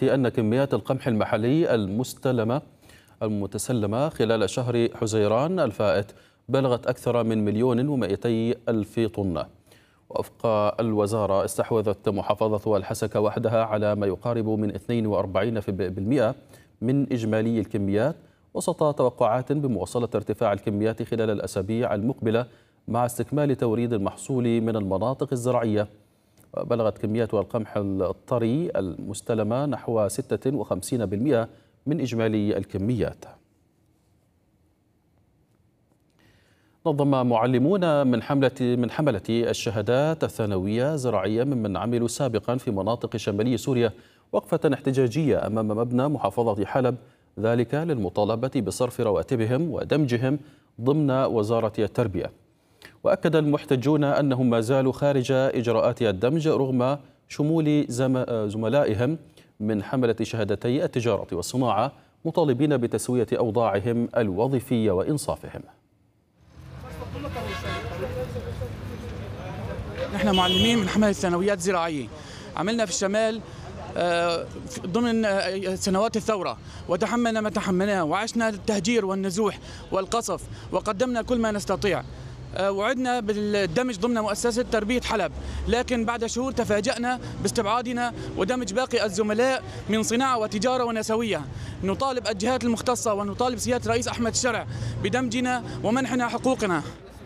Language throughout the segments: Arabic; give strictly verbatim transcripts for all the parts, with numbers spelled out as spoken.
أن كميات القمح المحلي المستلمة المتسلمة خلال شهر حزيران الفائت بلغت أكثر من مليون ومئتي ألف طن. وفق الوزارة استحوذت محافظة الحسكة وحدها على ما يقارب من اثنين وأربعين بالمئة من إجمالي الكميات، وسط توقعات بمواصلة ارتفاع الكميات خلال الأسابيع المقبلة مع استكمال توريد المحصول من المناطق الزراعية. بلغت كميات القمح الطري المستلمة نحو ستة وخمسين بالمئة من إجمالي الكميات. نظم معلمون من حملة من حملة الشهادات الثانوية زراعية ممن عملوا سابقا في مناطق شمالي سوريا وقفة احتجاجية أمام مبنى محافظة حلب، ذلك للمطالبة بصرف رواتبهم ودمجهم ضمن وزارة التربية. وأكد المحتجون أنهم ما زالوا خارج إجراءات الدمج رغم شمول زملائهم من حملة شهادتي التجارة والصناعة، مطالبين بتسوية أوضاعهم الوظيفية وإنصافهم. نحن معلمين من حملة ثانويات زراعية، عملنا في الشمال ضمن سنوات الثورة وتحملنا ما تحملناه، وعشنا التهجير والنزوح والقصف وقدمنا كل ما نستطيع. وعدنا بالدمج ضمن مؤسسة تربية حلب، لكن بعد شهور تفاجأنا باستبعادنا ودمج باقي الزملاء من صناعة وتجارة ونسوية. نطالب الجهات المختصة ونطالب سيادة الرئيس أحمد الشرع بدمجنا ومنحنا حقوقنا.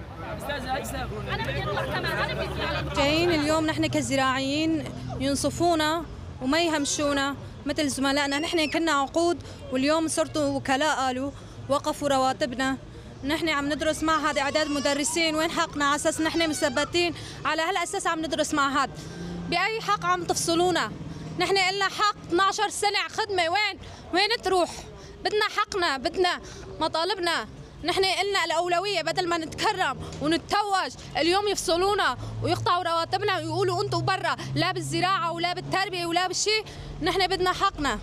جايين اليوم نحن كزراعيين ينصفونا وما يهمشونا مثل زملائنا. نحن كنا عقود واليوم صرتوا وكلاء، قالوا وقفوا رواتبنا. نحن عم ندرس معهد اعداد مدرسين، وين حقنا على اساس نحن مثبتين على هالاساس عم ندرس معهد؟ باي حق عم تفصلونا؟ نحن لنا حق اثنعش سنة خدمة، وين وين تروح؟ بدنا حقنا، بدنا مطالبنا. نحن لنا الأولوية، بدل ما نتكرم ونتوج اليوم يفصلونا ويقطعوا رواتبنا ويقولوا انتم برا، لا بالزراعة ولا بالتربية ولا بالشيء. نحن بدنا حقنا.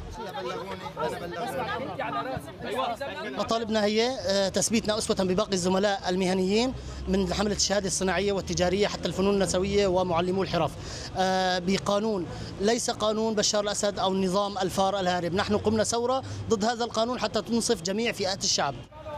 مطالبنا هي تثبيتنا أسوة بباقي الزملاء المهنيين من حملة الشهادة الصناعية والتجارية حتى الفنون النسوية ومعلمو الحرف بقانون، ليس قانون بشار الأسد أو النظام الفار الهارب. نحن قمنا ثورة ضد هذا القانون حتى تنصف جميع فئات الشعب.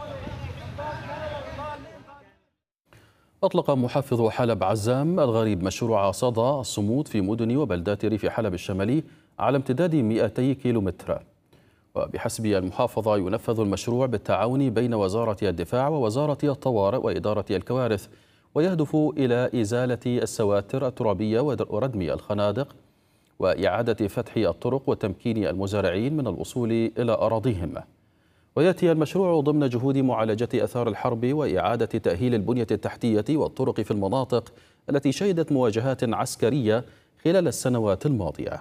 أطلق محافظ حلب عزام الغريب مشروع صدى الصمود في مدن وبلدات ريف حلب الشمالي على امتداد مئتي كيلومتر. وبحسب المحافظة ينفذ المشروع بالتعاون بين وزارة الدفاع ووزارة الطوارئ وإدارة الكوارث، ويهدف إلى إزالة السواتر الترابية وردم الخنادق وإعادة فتح الطرق وتمكين المزارعين من الوصول إلى أراضيهم. ويأتي المشروع ضمن جهود معالجة أثار الحرب وإعادة تأهيل البنية التحتية والطرق في المناطق التي شهدت مواجهات عسكرية خلال السنوات الماضية.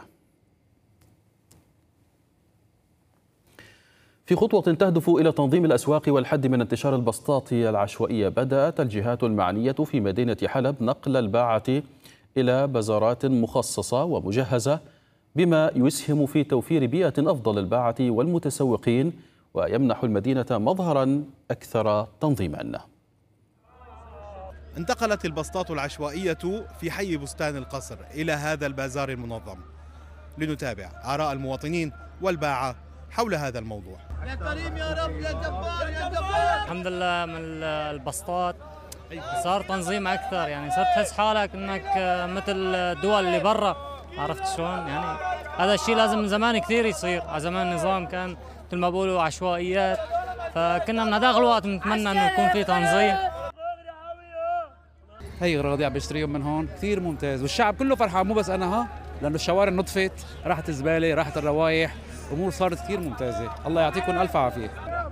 في خطوة تهدف إلى تنظيم الأسواق والحد من انتشار البسطات العشوائية، بدأت الجهات المعنية في مدينة حلب نقل الباعة إلى بازارات مخصصة ومجهزة، بما يسهم في توفير بيئة أفضل للباعة والمتسوقين ويمنح المدينة مظهرا أكثر تنظيما. انتقلت البسطات العشوائية في حي بستان القصر إلى هذا البازار المنظم. لنتابع آراء المواطنين والباعة حول هذا الموضوع. يا كريم يا رب يا جبار يا جبار. الحمد لله من البسطات صار تنظيم أكثر، يعني صرت تحس حالك إنك مثل الدول اللي برا، عرفت شلون؟ يعني هذا الشيء لازم من زمان كثير يصير. على زمان النظام كان مثل ما بقولوا عشوائيات، فكنا من هذاك الوقت بنتمنى انه يكون في تنظيم. هي اغراضي عم بشتريهم من هون كثير ممتاز، والشعب كله فرحان، مو بس انا ها، لانه الشوارع نطفت، راحت الزباله، راحت الروايح، امور صارت كثير ممتازه. الله يعطيكم الف عافيه.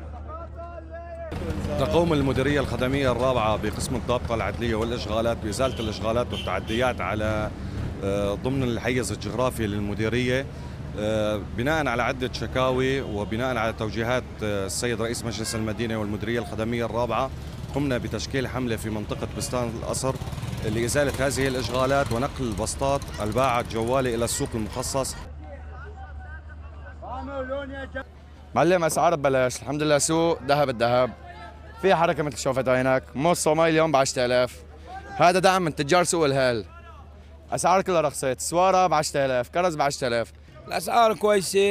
تقوم المديريه الخدميه الرابعه بقسم الضابطه العدليه والاشغالات بازاله الاشغالات والتعديات على ضمن الحيز الجغرافي للمديريه، بناء على عدة شكاوي وبناء على توجيهات السيد رئيس مجلس المدينة والمديرية الخدمية الرابعة، قمنا بتشكيل حملة في منطقة بستان القصر لإزالة هذه الإشغالات ونقل البسطات الباعة الجوالة إلى السوق المخصص. معلم أسعار ببلاش، الحمد لله. سوق ذهب الذهب في حركة مثل شوفت عينك. موز صومالي اليوم ب عشرة آلاف، هذا دعم من تجار سوق الهال. أسعار كلها رخصت، سوارة ب عشرة آلاف، كرز ب عشرة آلاف. الأسعار كويسة.